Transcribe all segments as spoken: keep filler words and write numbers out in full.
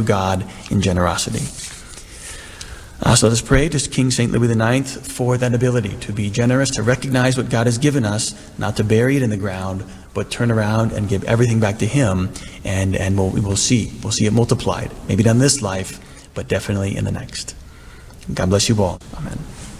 God in generosity. Uh, so let us pray to King Saint Louis the Ninth for that ability to be generous, to recognize what God has given us, not to bury it in the ground, but turn around and give everything back to Him, and, and we'll, we will see. We'll see it multiplied. Maybe not in this life, but definitely in the next. God bless you all. Amen.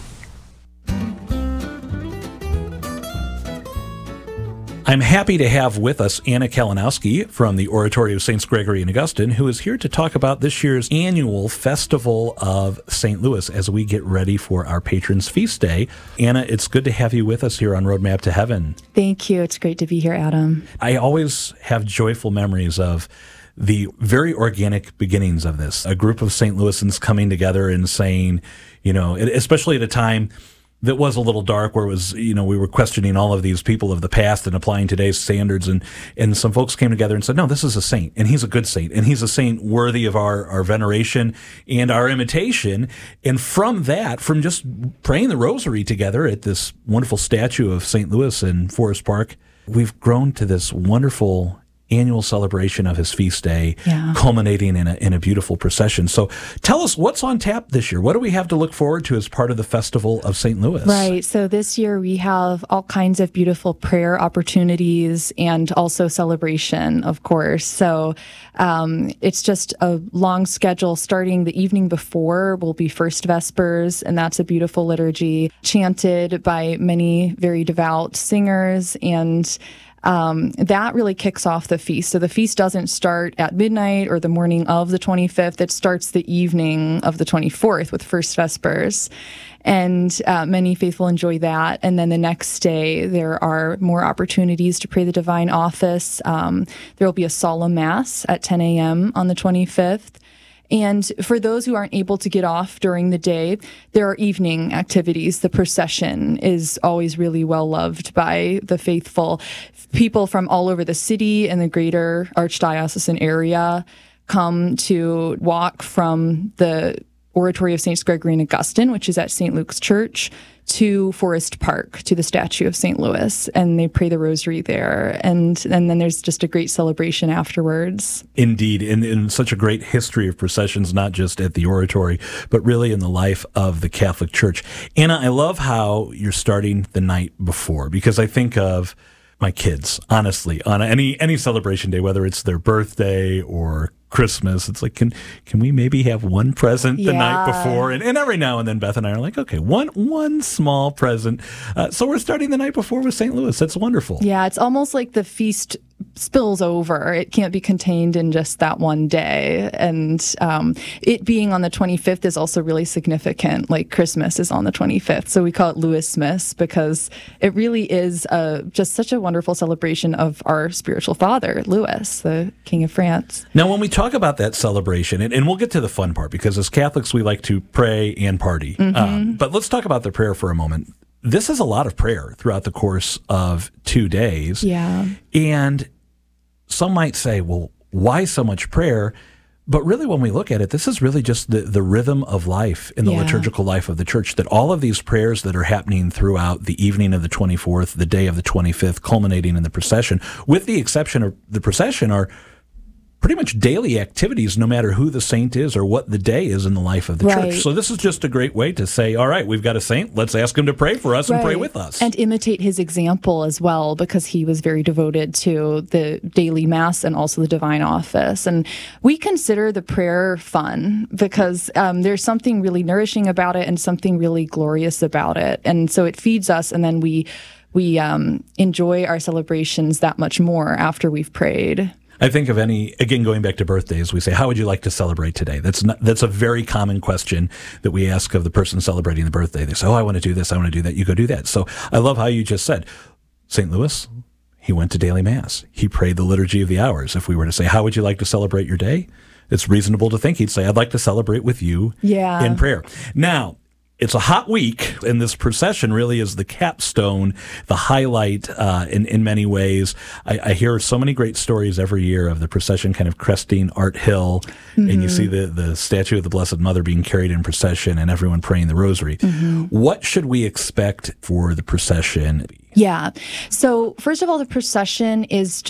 I'm happy to have with us Anna Kalinowski from the Oratory of Saints Gregory and Augustine, who is here to talk about this year's annual Festival of Saint Louis as we get ready for our Patron's Feast Day. Anna, it's good to have you with us here on Roadmap to Heaven. Thank you. It's great to be here, Adam. I always have joyful memories of the very organic beginnings of this, a group of Saint Louisans coming together and saying, you know, especially at a time that was a little dark, where it was, you know, we were questioning all of these people of the past and applying today's standards, and and some folks came together and said, no, this is a saint, and he's a good saint, and he's a saint worthy of our, our veneration and our imitation. And from that, from just praying the rosary together at this wonderful statue of Saint Louis in Forest Park, we've grown to this wonderful annual celebration of his feast day, yeah. culminating in a in a beautiful procession. So tell us, what's on tap this year? What do we have to look forward to as part of the Festival of Saint Louis? Right. So this year we have all kinds of beautiful prayer opportunities and also celebration, of course. So um, it's just a long schedule. Starting the evening before will be First Vespers, and that's a beautiful liturgy chanted by many very devout singers, and Um, that really kicks off the feast. So the feast doesn't start at midnight or the morning of the twenty-fifth. It starts the evening of the twenty-fourth with First Vespers. And uh, many faithful enjoy that. And then the next day, there are more opportunities to pray the Divine Office. Um, there will be a solemn Mass at ten a.m. on the twenty-fifth. And for those who aren't able to get off during the day, there are evening activities. The procession is always really well loved by the faithful. People from all over the city and the greater archdiocesan area come to walk from the Oratory of Saints Gregory and Augustine, which is at Saint Luke's Church, to Forest Park, to the statue of Saint Louis, and they pray the rosary there. And and then there's just a great celebration afterwards. Indeed, and in such a great history of processions, not just at the oratory, but really in the life of the Catholic Church. Anna, I love how you're starting the night before, because I think of my kids, honestly, on any any celebration day, whether it's their birthday or Christmas, it's like, can can we maybe have one present the yeah. night before? And, and every now and then Beth and I are like, okay, one one small present. Uh, so we're starting the night before with Saint Louis. That's wonderful. Yeah, it's almost like the feast spills over. It can't be contained in just that one day. And um, it being on the twenty-fifth is also really significant. Like Christmas is on the twenty-fifth. So we call it Louismas because it really is uh, just such a wonderful celebration of our spiritual father, Louis, the King of France. Now, when we talk about that celebration, and, and we'll get to the fun part, because as Catholics, we like to pray and party. Mm-hmm. Um, but let's talk about the prayer for a moment. This is a lot of prayer throughout the course of two days. Yeah. And some might say, well, why so much prayer? But really, when we look at it, this is really just the, the rhythm of life in the yeah. liturgical life of the church, that all of these prayers that are happening throughout the evening of the twenty-fourth, the day of the twenty-fifth, culminating in the procession, with the exception of the procession, are pretty much daily activities, no matter who the saint is or what the day is in the life of the right. church. So this is just a great way to say, all right, we've got a saint, let's ask him to pray for us right. and pray with us. And imitate his example as well, because he was very devoted to the daily Mass and also the Divine Office. And we consider the prayer fun because um, there's something really nourishing about it and something really glorious about it. And so it feeds us, and then we, we um, enjoy our celebrations that much more after we've prayed. I think of any, again, going back to birthdays, we say, how would you like to celebrate today? That's not, that's a very common question that we ask of the person celebrating the birthday. They say, oh, I want to do this, I want to do that. You go do that. So I love how you just said, Saint Louis, he went to daily Mass. He prayed the Liturgy of the Hours. If we were to say, how would you like to celebrate your day? It's reasonable to think he'd say, I'd like to celebrate with you yeah. in prayer. Now, it's a hot week, and this procession really is the capstone, the highlight uh, in, in many ways. I, I hear so many great stories every year of the procession kind of cresting Art Hill, mm-hmm. and you see the, the statue of the Blessed Mother being carried in procession and everyone praying the rosary. Mm-hmm. What should we expect for the procession? Yeah. So first of all, the procession is just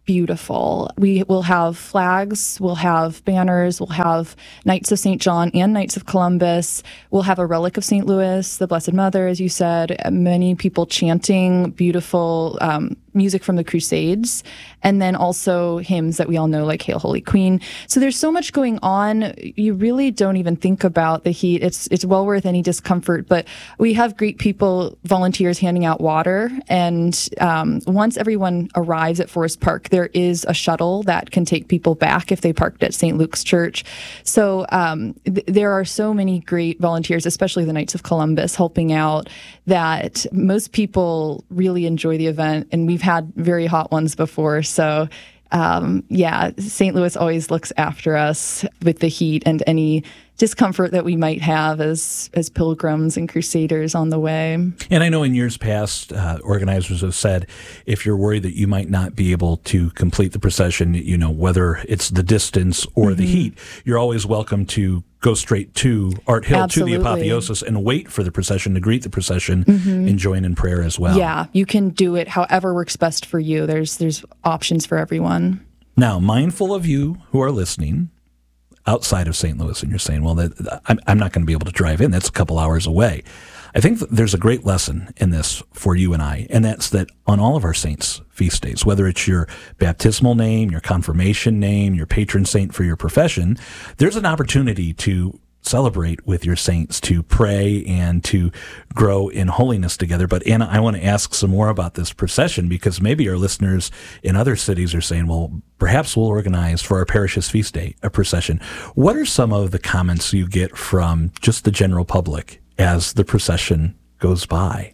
beautiful. We will have flags, we'll have banners, we'll have Knights of Saint John and Knights of Columbus. We'll have a relic of Saint Louis, the Blessed Mother, as you said, many people chanting beautiful um, music from the Crusades, and then also hymns that we all know, like Hail, Holy Queen. So there's so much going on. You really don't even think about the heat. It's it's well worth any discomfort, but we have great people, volunteers handing out water. And um, once everyone arrives at Forest Park, there is a shuttle that can take people back if they parked at Saint Luke's Church. So um, th- there are so many great volunteers, especially the Knights of Columbus, helping out, that most people really enjoy the event. And we've had very hot ones before. So um, yeah, Saint Louis always looks after us with the heat and any discomfort that we might have as as pilgrims and crusaders on the way. And I know in years past, uh, organizers have said, if you're worried that you might not be able to complete the procession, you know, whether it's the distance or mm-hmm. the heat, you're always welcome to go straight to Art Hill, Absolutely. to the apotheosis, and wait for the procession, to greet the procession mm-hmm. and join in prayer as well. Yeah, you can do it however works best for you. There's there's options for everyone. Now, mindful of you who are listening outside of Saint Louis, and you're saying, well, that, I'm, I'm not going to be able to drive in. That's a couple hours away. I think there's a great lesson in this for you and I, and that's that on all of our saints' feast days, whether it's your baptismal name, your confirmation name, your patron saint for your profession, there's an opportunity to celebrate with your saints, to pray and to grow in holiness together. But Anna, I want to ask some more about this procession, because maybe our listeners in other cities are saying, well, perhaps we'll organize for our parish's feast day a procession. What are some of the comments you get from just the general public as the procession goes by?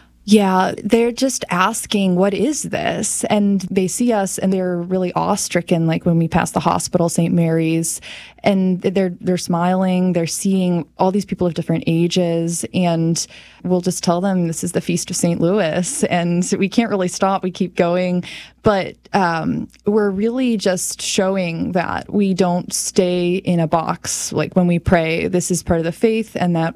Yeah, they're just asking, what is this? And they see us and they're really awestricken, like when we pass the hospital, Saint Mary's, and they're they're smiling, they're seeing all these people of different ages, and we'll just tell them this is the Feast of Saint Louis, and we can't really stop, we keep going. But um, we're really just showing that we don't stay in a box. Like when we pray, this is part of the faith, and that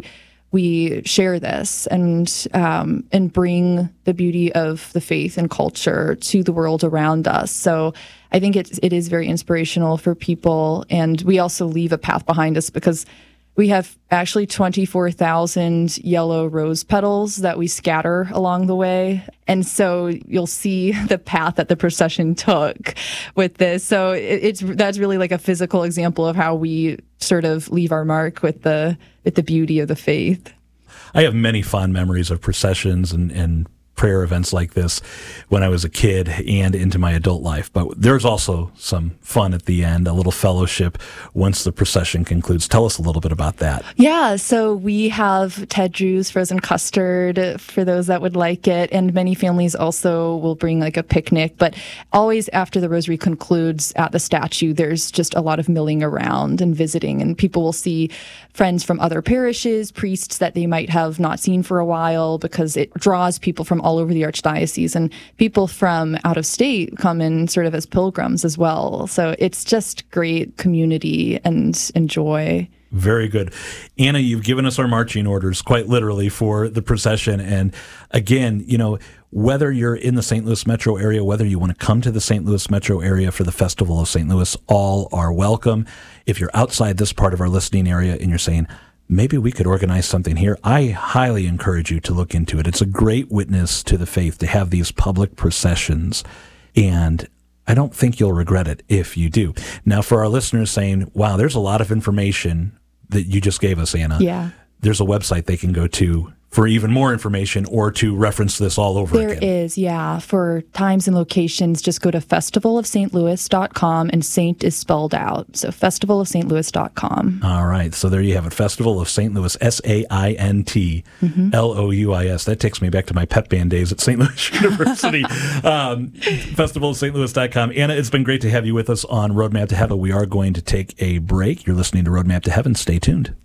we share this and um, and bring the beauty of the faith and culture to the world around us. So I think it, it is very inspirational for people. And we also leave a path behind us, because we have actually twenty-four thousand yellow rose petals that we scatter along the way. And so you'll see the path that the procession took with this. So it, it's that's really like a physical example of how we sort of leave our mark with the with the beauty of the faith. I have many fond memories of processions and, and prayer events like this when I was a kid and into my adult life. But there's also some fun at the end, a little fellowship once the procession concludes. Tell us a little bit about that. Yeah, so we have Ted Drew's frozen custard for those that would like it. And many families also will bring like a picnic. But always after the rosary concludes at the statue, there's just a lot of milling around and visiting. And people will see friends from other parishes, priests that they might have not seen for a while, because it draws people from all over the archdiocese, and people from out of state come in sort of as pilgrims as well. So it's just great community and, and joy. Very good. Anna, you've given us our marching orders quite literally for the procession. And again, you know, whether you're in the Saint Louis metro area, whether you want to come to the Saint Louis metro area for the Festival of Saint Louis, all are welcome. If you're outside this part of our listening area and you're saying, maybe we could organize something here, I highly encourage you to look into it. It's a great witness to the faith to have these public processions, and I don't think you'll regret it if you do. Now, for our listeners saying, wow, there's a lot of information that you just gave us, Anna. Yeah. There's a website they can go to for even more information or to reference this all over there again. There is, yeah. For times and locations, just go to festival of st louis dot com, and Saint is spelled out. So festival of st louis dot com. All right. So there you have it. Festival of Saint Louis, S A I N T L O U I S. That takes me back to my pep band days at Saint Louis University. um, festival of st louis dot com. Anna, it's been great to have you with us on Roadmap to Heaven. We are going to take a break. You're listening to Roadmap to Heaven. Stay tuned.